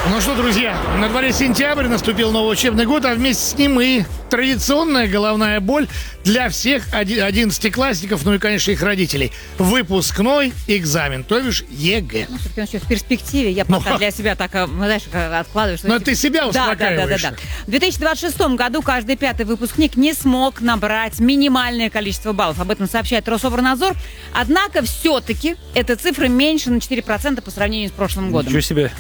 Ну что, друзья, на дворе сентябрь, наступил новый учебный год, а вместе с ним и традиционная головная боль для всех 11-классников, ну и, конечно, их родителей. Выпускной экзамен, то бишь ЕГЭ. Ну, все-таки он еще в перспективе. Я пока для себя так, знаешь, откладываю. Но ты себя успокаиваешь. Да. В 2026 году каждый пятый выпускник не смог набрать минимальное количество баллов. Об этом сообщает Рособорнадзор. Однако все-таки эта цифра меньше на 4% по сравнению с прошлым годом. Ничего себе.